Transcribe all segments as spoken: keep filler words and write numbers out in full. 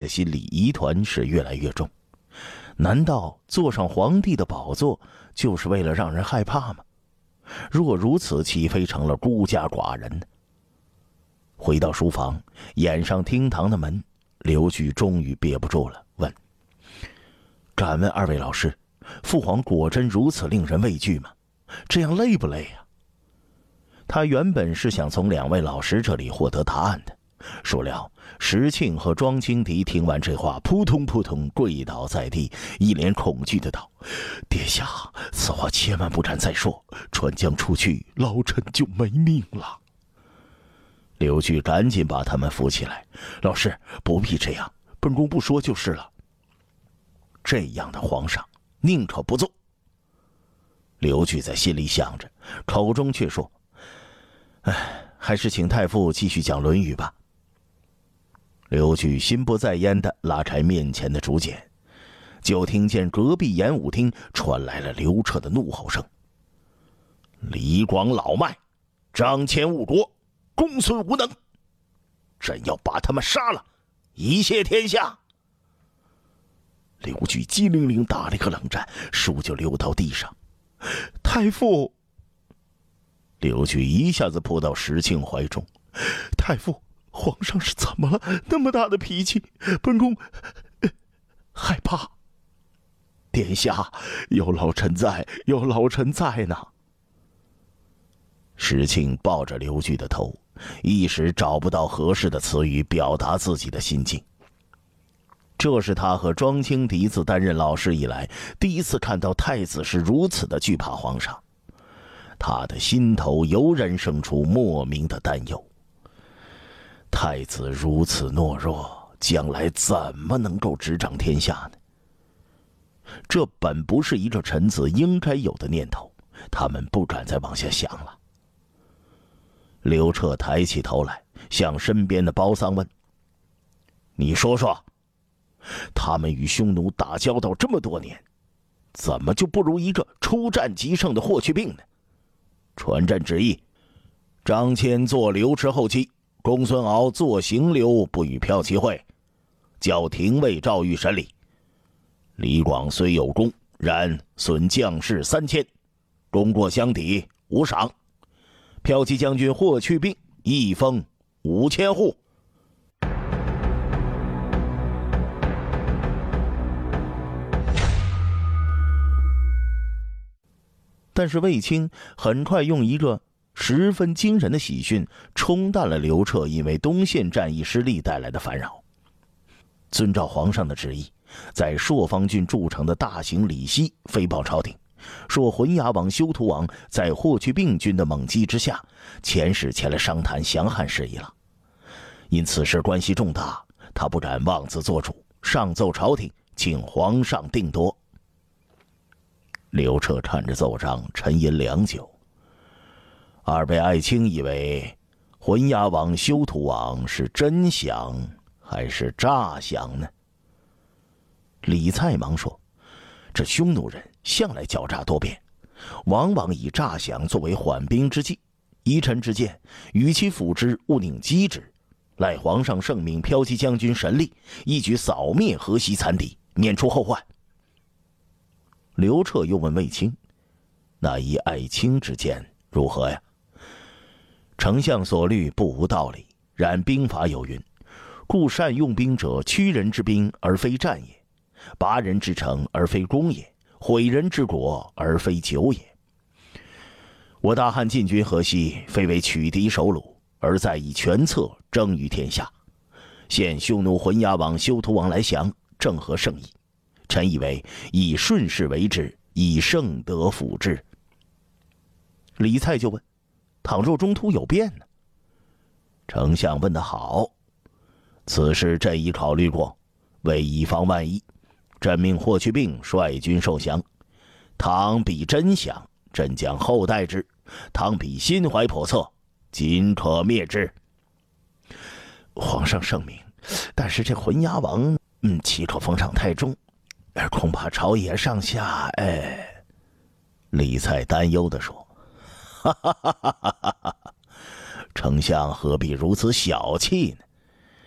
心里疑团是越来越重。难道坐上皇帝的宝座就是为了让人害怕吗？若如此，岂非成了孤家寡人呢？回到书房，掩上厅堂的门，刘据终于憋不住了，问：敢问二位老师，父皇果真如此令人畏惧吗？这样累不累啊？他原本是想从两位老师这里获得答案的，孰料石庆和庄青敌听完这话，扑通扑通跪倒在地，一脸恐惧的道：殿下，此话千万不敢再说，传将出去，老臣就没命了。刘据赶紧把他们扶起来：老师，不必这样，本宫不说就是了。这样的皇上宁可不做。刘据在心里想着，口中却说：哎，还是请太傅继续讲《论语》吧。刘据心不在焉地拉开面前的竹简，就听见隔壁演武厅传来了刘彻的怒吼声：李广老迈，张骞误国，公孙无能，朕要把他们杀了，以谢天下。刘据机灵灵打了一个冷战，书就溜到地上。太傅！刘据一下子扑到石庆怀中：太傅，皇上是怎么了？那么大的脾气，本宫、呃、害怕。殿下，有老臣在，有老臣在呢。石庆抱着刘据的头，一时找不到合适的词语表达自己的心境。这是他和庄青敌自担任老师以来第一次看到太子是如此的惧怕皇上，他的心头油然生出莫名的担忧。太子如此懦弱，将来怎么能够执掌天下呢？这本不是一个臣子应该有的念头，他们不敢再往下想了。刘彻抬起头来，向身边的包桑问：你说说，他们与匈奴打交道这么多年，怎么就不如一个出战即胜的霍去病呢？传朕旨意，张骞做刘池后期，公孙敖做行刘，不与骠骑会，叫廷尉赵玉审理。李广虽有功，然损将士三千，功过相抵，无赏。骠骑将军霍去病一封五千户。但是卫青很快用一个十分惊人的喜讯冲淡了刘彻因为东线战役失利带来的烦扰。遵照皇上的旨意，在朔方郡筑成的大型礼西飞报朝廷，说浑牙王休屠王在霍去病军的猛击之下，遣使前来商谈降汉事宜了。因此事关系重大，他不敢妄自做主，上奏朝廷，请皇上定夺。刘彻看着奏章，沉吟良久。二位爱卿以为浑牙王休屠王是真降还是诈降呢？李蔡忙说：这匈奴人向来狡诈多变，往往以诈降作为缓兵之计。依臣之见，与其辅之，勿宁击之，赖皇上圣命骠骑将军神力，一举扫灭河西残敌，免除后患。刘彻又问卫青：那以爱卿之见如何呀？丞相所虑不无道理，然兵法有云：故善用兵者，屈人之兵而非战也，拔人之城而非攻也，毁人之国而非久也。我大汉进军河西，非为取敌守虏，而在以权策争于天下。现匈奴浑牙王休屠王来降，正合圣意。臣以为以顺势为之，以圣德辅之。李蔡就问：倘若中途有变呢？丞相问得好，此事朕已考虑过，为以防万一，朕命霍去病率军受降。倘彼真降，朕将后待之；倘彼心怀叵测，仅可灭之。皇上圣明，但是这浑牙王，嗯，岂可逢场太重，而恐怕朝野上下，哎。李蔡担忧地说：哈哈哈哈哈哈！丞相何必如此小气呢？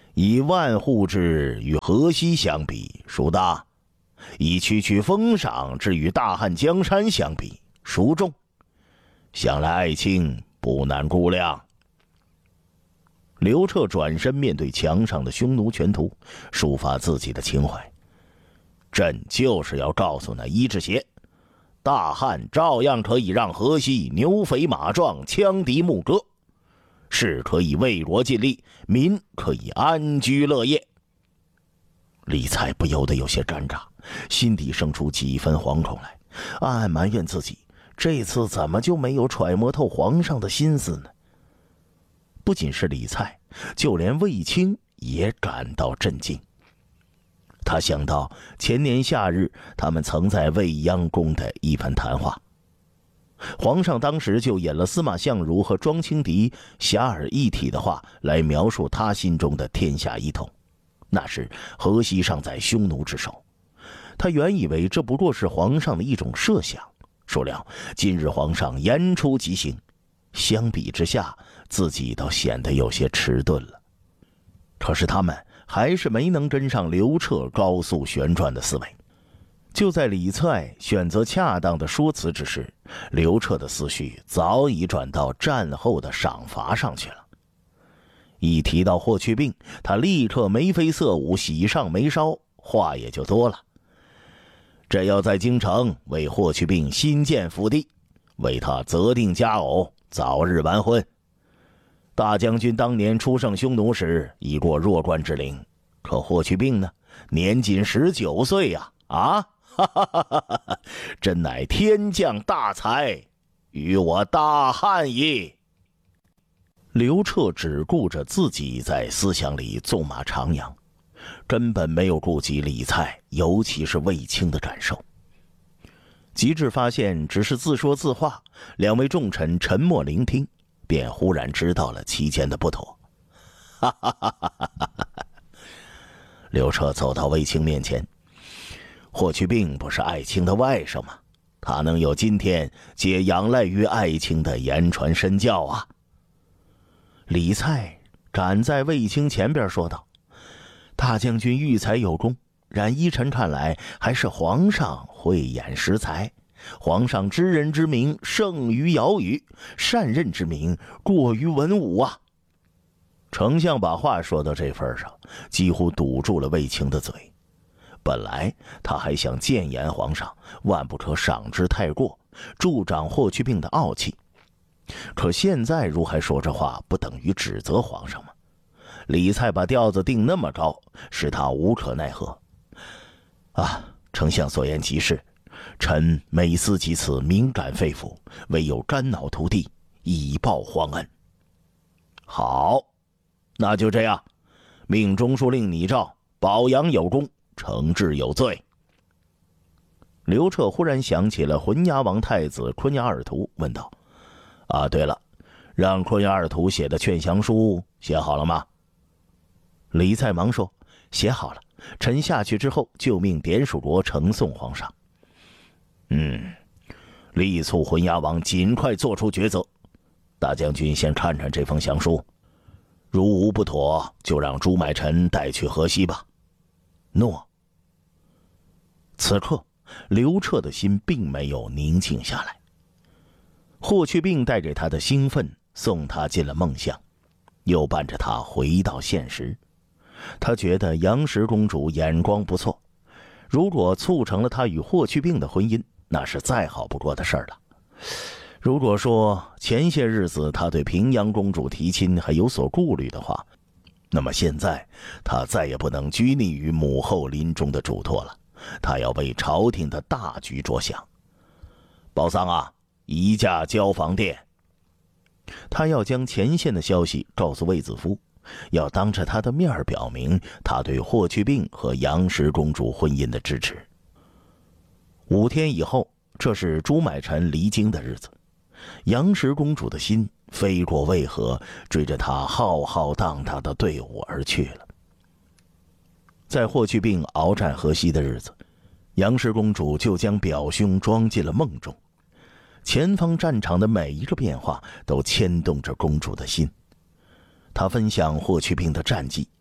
以万户制与河西相比，孰大？以区区封赏制与大汉江山相比，孰重？想来爱卿不难估量。刘彻转身面对墙上的匈奴权徒，抒发自己的情怀。朕就是要告诉那伊稚邪，大汉照样可以让河西牛肥马壮，羌敌牧歌，士可以为国尽力，民可以安居乐业。李蔡不由得有些尴尬，心底生出几分惶恐来，暗暗埋怨自己这次怎么就没有揣摩透皇上的心思呢？不仅是李蔡，就连卫青也感到震惊。他想到前年夏日他们曾在未央宫的一番谈话，皇上当时就引了司马相如和庄青敌侠而一体的话来描述他心中的天下一统。那时河西尚在匈奴之手，他原以为这不过是皇上的一种设想，孰料今日皇上言出即行，相比之下，自己倒显得有些迟钝了。可是他们还是没能跟上刘彻高速旋转的思维。就在李蔡选择恰当的说辞之时，刘彻的思绪早已转到战后的赏罚上去了。一提到霍去病，他立刻眉飞色舞，喜上眉梢，话也就多了。这要在京城为霍去病新建府邸，为他择定佳偶，早日完婚。大将军当年出胜匈奴时已过弱冠之龄，可霍去病呢，年仅十九岁呀！啊，哈哈哈哈哈！真乃天降大才，与我大汉矣。刘彻只顾着自己在思想里纵马徜徉，根本没有顾及李蔡，尤其是卫青的感受。及至发现只是自说自话，两位重臣沉默聆听，便忽然知道了其间的不妥。哈哈哈哈哈哈！刘彻走到卫青面前，霍去病不是爱卿的外甥吗？他能有今天，皆仰赖于爱卿的言传身教啊。李蔡赶在卫青前边说道：“大将军育才有功，然依臣看来，还是皇上慧眼识才。皇上知人之明胜于尧禹，善任之明过于文武啊。”丞相把话说到这份上，几乎堵住了卫青的嘴。本来他还想谏言皇上，万不可赏之太过，助长霍去病的傲气。可现在如还说这话，不等于指责皇上吗？李蔡把调子定那么高，使他无可奈何。啊，丞相所言极是，臣每思及此，敏感肺腑，唯有肝脑涂地，以报皇恩。好，那就这样，命中书令拟诏，保阳有功，惩治有罪。刘彻忽然想起了浑牙王太子昆牙尔图，问道：“啊，对了，让昆牙尔图写的劝降书写好了吗？”李蔡忙说：“写好了，臣下去之后就命典属国呈送皇上。”嗯，力促浑牙王尽快做出抉择。大将军先看看这封降书，如无不妥，就让朱买臣带去河西吧。诺。此刻，刘彻的心并没有宁静下来。霍去病带给他的兴奋，送他进了梦乡，又伴着他回到现实。他觉得杨氏公主眼光不错，如果促成了他与霍去病的婚姻，那是再好不过的事儿了。如果说前些日子他对平阳公主提亲还有所顾虑的话，那么现在他再也不能拘泥于母后临终的嘱托了，他要为朝廷的大局着想。宝桑啊，移驾交房殿。他要将前线的消息告诉卫子夫，要当着他的面表明他对霍去病和杨氏公主婚姻的支持。五天以后，这是朱买臣离京的日子，杨氏公主的心飞过渭河，追着他浩浩荡荡的队伍而去了。在霍去病鏖战河西的日子，杨氏公主就将表兄装进了梦中。前方战场的每一个变化都牵动着公主的心。她分享霍去病的战绩，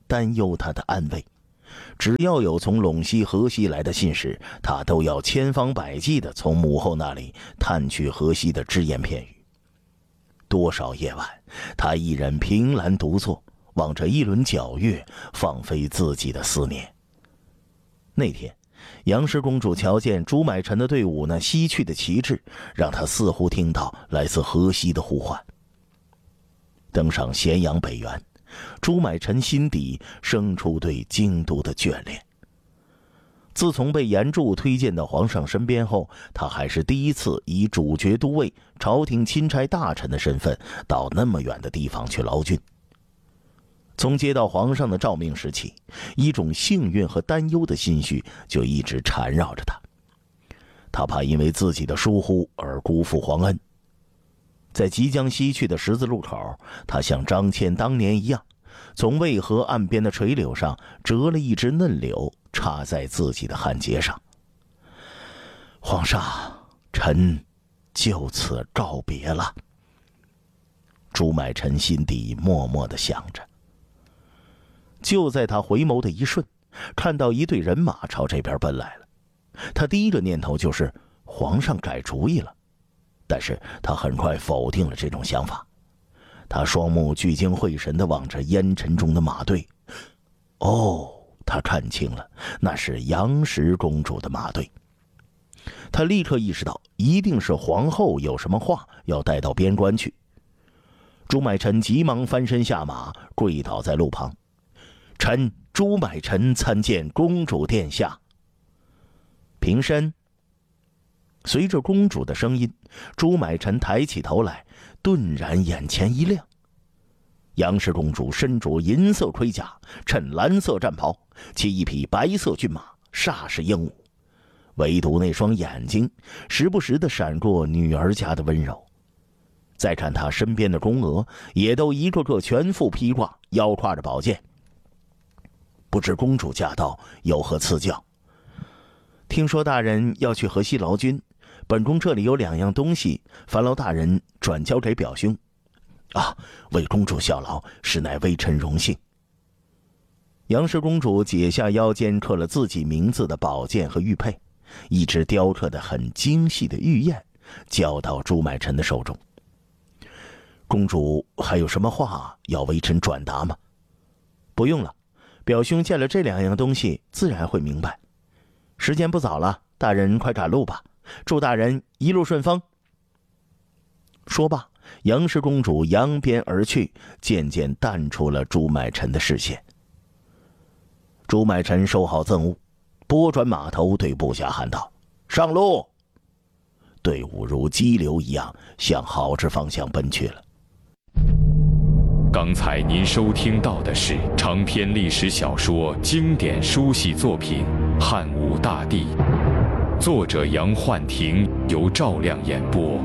担忧他的安危。只要有从陇西、河西来的信使，他都要千方百计地从母后那里探取河西的只言片语。多少夜晚，他一人凭栏独坐，望着一轮皎月，放飞自己的思念。那天，杨氏公主瞧见朱买臣的队伍那西去的旗帜，让她似乎听到来自河西的呼唤。登上咸阳北原，朱买臣心底生出对京都的眷恋。自从被严柱推荐到皇上身边后，他还是第一次以主角都尉、朝廷钦差大臣的身份到那么远的地方去劳军。从接到皇上的诏命时起，一种幸运和担忧的心绪就一直缠绕着他。他怕因为自己的疏忽而辜负皇恩。在即将西去的十字路口，他像张骞当年一样，从渭河岸边的垂柳上折了一枝嫩柳，插在自己的汗结上。皇上，臣就此告别了。朱买臣心底默默地想着。就在他回眸的一瞬，看到一队人马朝这边奔来了。他第一个念头就是皇上改主意了，但是他很快否定了这种想法。他双目聚精会神地望着烟尘中的马队。哦，他看清了，那是杨氏公主的马队。他立刻意识到，一定是皇后有什么话要带到边关去。朱买臣急忙翻身下马，跪倒在路旁。臣朱买臣参见公主殿下。平身。随着公主的声音，朱买臣抬起头来，顿然眼前一亮。杨氏公主身着银色盔甲，衬蓝色战袍，骑一匹白色骏马，煞是英武。唯独那双眼睛，时不时地闪过女儿家的温柔。再看她身边的宫娥，也都一个个全副披挂，腰挎着宝剑。不知公主驾到，有何赐教？听说大人要去河西劳军，本宫这里有两样东西，烦劳大人转交给表兄。啊，为公主效劳，实乃微臣荣幸。杨氏公主解下腰间刻了自己名字的宝剑和玉佩，一只雕刻得很精细的玉燕，交到朱买臣的手中。公主还有什么话要微臣转达吗？不用了。表兄见了这两样东西，自然会明白。时间不早了，大人快赶路吧。祝大人一路顺风。说罢，杨氏公主扬鞭而去，渐渐淡出了朱买臣的视线。朱买臣收好赠物，拨转马头对部下喊道：“上路！”队伍如激流一样向好之方向奔去了。 刚才您收听到的是长篇历史小说经典书系作品《汉武大帝》，作者杨焕廷，由赵亮演播。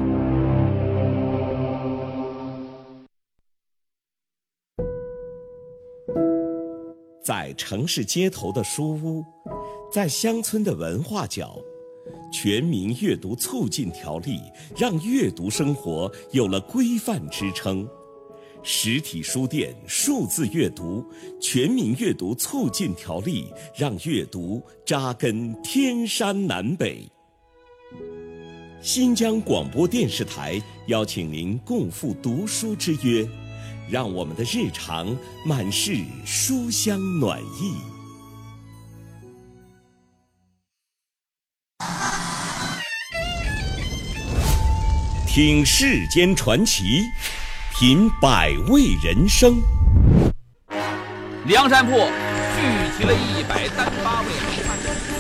在城市街头的书屋，在乡村的文化角，全民阅读促进条例让阅读生活有了规范支撑。实体书店数字阅读全民阅读促进条例让阅读扎根天山南北。新疆广播电视台邀请您共赴读书之约，让我们的日常满是书香暖意。听世间传奇，品百味人生。 梁山泊聚集了一百单八位好汉。